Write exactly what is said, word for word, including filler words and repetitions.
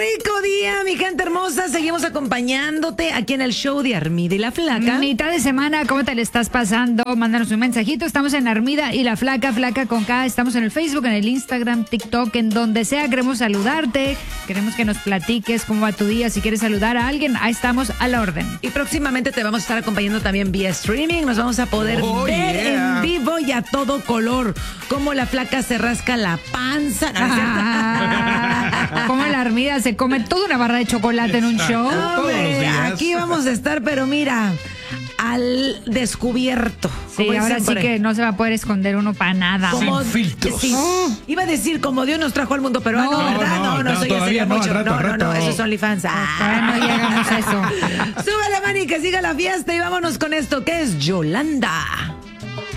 rico día, mi gente hermosa. Seguimos acompañándote aquí en el show de Armida y la Flaca. Mitad de semana, ¿cómo te le estás pasando? Mándanos un mensajito. Estamos en Armida y la Flaca, Flaca con K. Estamos en el Facebook, en el Instagram, TikTok, en donde sea. Queremos saludarte. Queremos que nos platiques cómo va tu día. Si quieres saludar a alguien, ahí estamos a la orden. Y próximamente te vamos a estar acompañando también vía streaming. Nos vamos a poder Oh, ver yeah. en vivo y a todo color cómo la Flaca se rasca la panza. Ah, como la Armida se come toda una barra de chocolate en un show. Todos los Hombre, días. aquí vamos a estar, pero mira, al descubierto. Sí, Como ahora dicen sí por ahí. que no se va a poder esconder uno para nada. Como- Sin filtros. sí. Oh. Iba a decir como Dios nos trajo al mundo peruano, No, ¿verdad? no, no, eso ya todavía sería no, mucho. al rato, no, al no, no, rato. eso es OnlyFans. Todavía no llegamos a eso. Súbele, man, y que siga la fiesta y vámonos con esto que es Yolanda.